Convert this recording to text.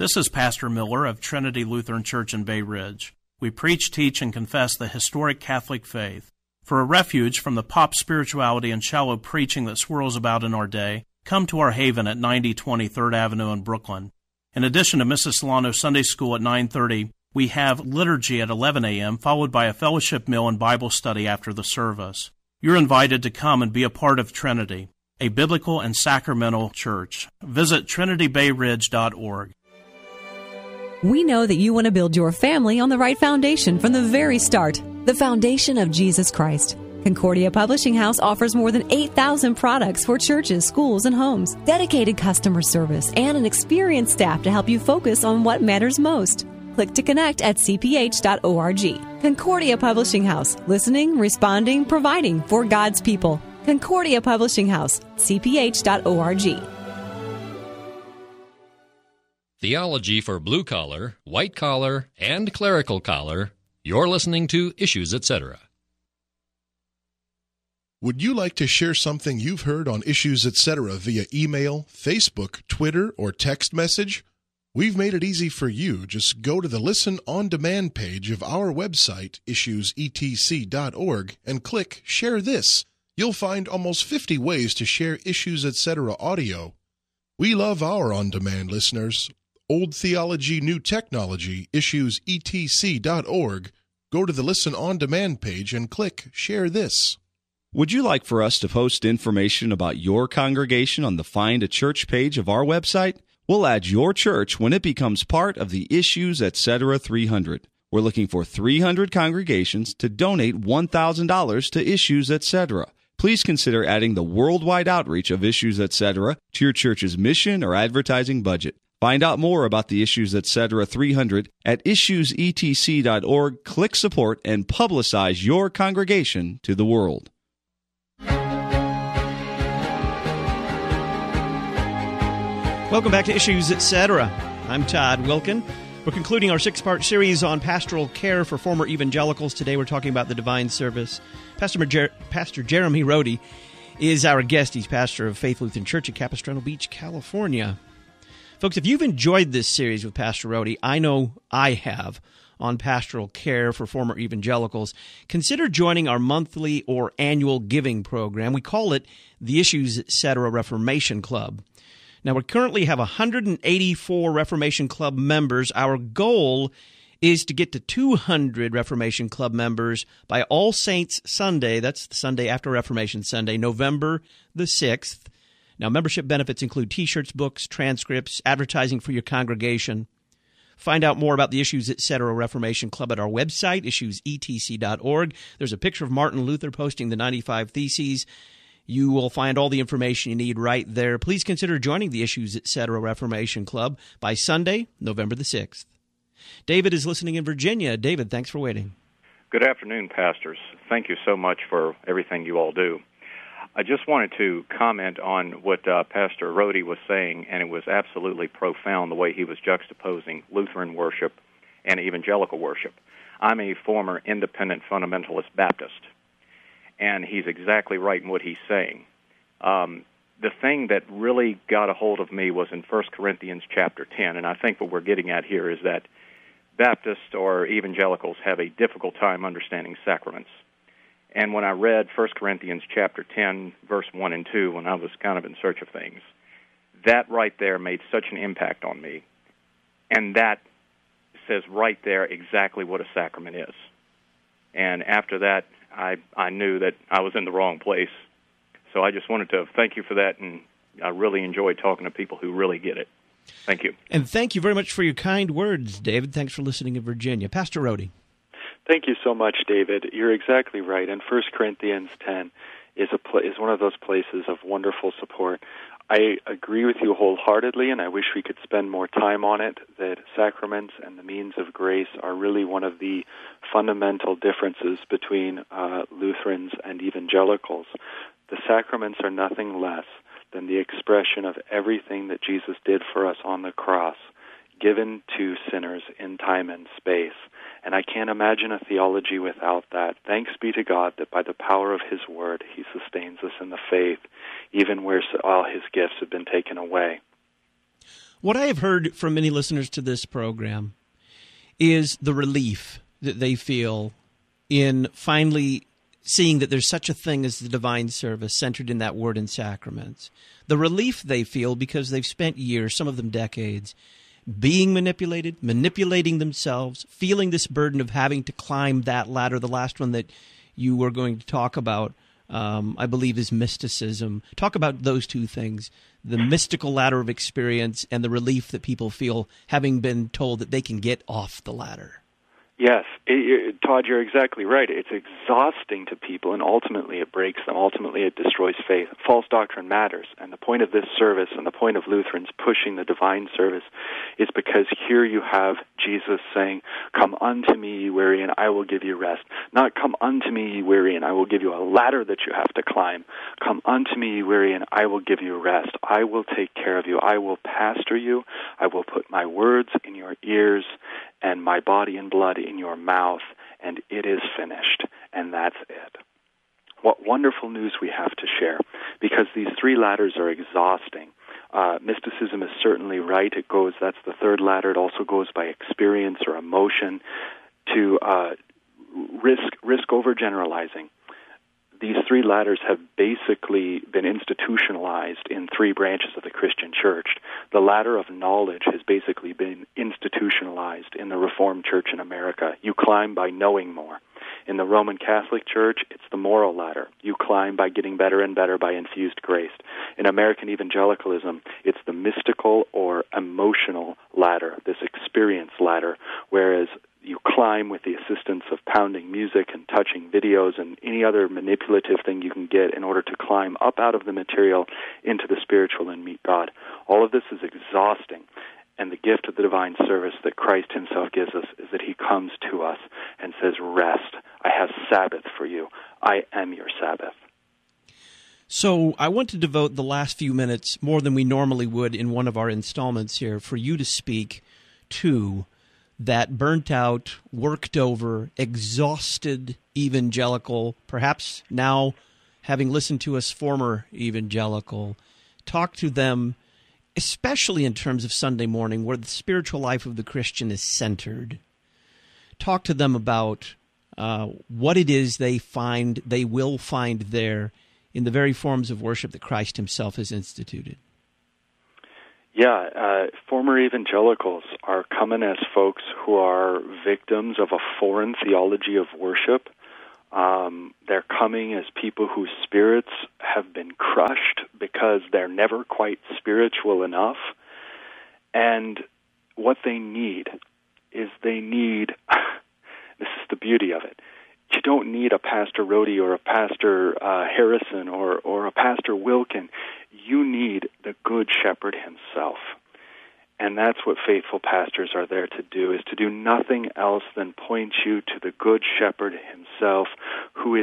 This is Pastor Miller of Trinity Lutheran Church in Bay Ridge. We preach, teach, and confess the historic Catholic faith. For a refuge from the pop spirituality and shallow preaching that swirls about in our day, come to our haven at 9020 3rd Avenue in Brooklyn. In addition to Mrs. Solano Sunday School at 9:30, we have liturgy at 11 a.m., followed by a fellowship meal and Bible study after the service. You're invited to come and be a part of Trinity, a biblical and sacramental church. Visit trinitybayridge.org. We know that you want to build your family on the right foundation from the very start, the foundation of Jesus Christ. Concordia Publishing House offers more than 8,000 products for churches, schools, and homes, dedicated customer service, and an experienced staff to help you focus on what matters most. Click to connect at cph.org. Concordia Publishing House, listening, responding, providing for God's people. Concordia Publishing House, cph.org. Theology for blue collar, white collar, and clerical collar. You're listening to Issues, Etc. Would you like to share something you've heard on Issues, Etc. via email, Facebook, Twitter, or text message? We've made it easy for you. Just go to the Listen on Demand page of our website, issuesetc.org, and click Share This. You'll find almost 50 ways to share Issues, Etc. audio. We love our on-demand listeners. Old Theology, New Technology, issuesetc.org. Go to the Listen on Demand page and click Share This. Would you like for us to post information about your congregation on the Find a Church page of our website? We'll add your church when it becomes part of the Issues, Etc. 300. We're looking for 300 congregations to donate $1,000 to Issues, Etc. Please consider adding the worldwide outreach of Issues, Etc. to your church's mission or advertising budget. Find out more about the Issues, Etc. 300 at issuesetc.org. Click Support and publicize your congregation to the world. Welcome back to Issues, Etc. I'm Todd Wilkin. We're concluding our 6-part series on pastoral care for former evangelicals. Today we're talking about the divine service. Pastor Jeremy Rohde is our guest. He's pastor of Faith Lutheran Church in Capistrano Beach, California. Folks, if you've enjoyed this series with Pastor Rohde, I know I have, on pastoral care for former evangelicals, consider joining our monthly or annual giving program. We call it the Issues, Etc. Reformation Club. Now, we currently have 184 Reformation Club members. Our goal is to get to 200 Reformation Club members by All Saints Sunday. That's the Sunday after Reformation Sunday, November the 6th. Now, membership benefits include T-shirts, books, transcripts, advertising for your congregation. Find out more about the Issues, Etc. Reformation Club at our website, issuesetc.org. There's a picture of Martin Luther posting the 95 Theses. You will find all the information you need right there. Please consider joining the Issues, Etc. Reformation Club by Sunday, November the 6th. David is listening in Virginia. David, thanks for waiting. Good afternoon, pastors. Thank you so much for everything you all do. I just wanted to comment on what Pastor Rohde was saying, and it was absolutely profound the way he was juxtaposing Lutheran worship and evangelical worship. I'm a former independent fundamentalist Baptist, and he's exactly right in what he's saying. The thing that really got a hold of me was in 1 Corinthians chapter 10, and I think what we're getting at here is that Baptists or evangelicals have a difficult time understanding sacraments. And when I read 1 Corinthians chapter 10, verse 1 and 2, when I was kind of in search of things, that right there made such an impact on me. And that says right there exactly what a sacrament is. And after that, I knew that I was in the wrong place. So I just wanted to thank you for that, and I really enjoyed talking to people who really get it. Thank you. And thank you very much for your kind words, David. Thanks for listening in Virginia. Pastor Rohde. Thank you so much, David. You're exactly right. And 1 Corinthians 10 is one of those places of wonderful support. I agree with you wholeheartedly, and I wish we could spend more time on it, that sacraments and the means of grace are really one of the fundamental differences between Lutherans and evangelicals. The sacraments are nothing less than the expression of everything that Jesus did for us on the cross, given to sinners in time and space. And I can't imagine a theology without that. Thanks be to God that by the power of His Word, He sustains us in the faith, even where all His gifts have been taken away. What I have heard from many listeners to this program is the relief that they feel in finally seeing that there's such a thing as the divine service centered in that word and sacraments. The relief they feel because they've spent years, some of them decades, being manipulated, manipulating themselves, feeling this burden of having to climb that ladder. The last one that you were going to talk about, I believe, is mysticism. Talk about those two things, the mystical ladder of experience and the relief that people feel having been told that they can get off the ladder. Yes, Todd, you're exactly right. It's exhausting to people, and ultimately it breaks them. Ultimately it destroys faith. False doctrine matters, and the point of this service and the point of Lutherans pushing the divine service is because here you have Jesus saying, "Come unto me, ye weary, and I will give you rest." Not "Come unto me, ye weary, and I will give you a ladder that you have to climb." "Come unto me, ye weary, and I will give you rest. I will take care of you. I will pastor you. I will put my words in your ears and my body and blood in your mouth, and it is finished." And that's it. What wonderful news we have to share, because these three ladders are exhausting. Mysticism is certainly right. That's the third ladder. It also goes by experience or emotion to risk overgeneralizing. These three ladders have basically been institutionalized in three branches of the Christian church. The ladder of knowledge has basically been institutionalized in the Reformed Church in America. You climb by knowing more. In the Roman Catholic Church, it's the moral ladder. You climb by getting better and better by infused grace. In American evangelicalism, it's the mystical or emotional ladder, this experience ladder, whereas you climb with the assistance of pounding music and touching videos and any other manipulative thing you can get in order to climb up out of the material into the spiritual and meet God. All of this is exhausting. And the gift of the divine service that Christ himself gives us is that he comes to us and says, "Rest. I have Sabbath for you. I am your Sabbath." So I want to devote the last few minutes, more than we normally would in one of our installments here, for you to speak to that burnt-out, worked-over, exhausted evangelical, perhaps now having listened to us former evangelical. Talk to them, especially in terms of Sunday morning, where the spiritual life of the Christian is centered. Talk to them about what it is they will find there in the very forms of worship that Christ himself has instituted. Yeah, former evangelicals are coming as folks who are victims of a foreign theology of worship. They're coming as people whose spirits have been crushed because they're never quite spiritual enough. And what they need is this is the beauty of it, you don't need a Pastor Rode or a Pastor Harrison or a Pastor Wilkin. You need the Good Shepherd himself. And that's what faithful pastors are there to do, is to do nothing else than point you to the Good Shepherd himself, who is